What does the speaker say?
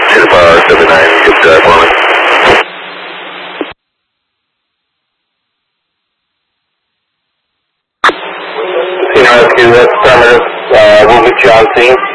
2579, good drive for me. Rescue, that's Summers, we'll get you on scene.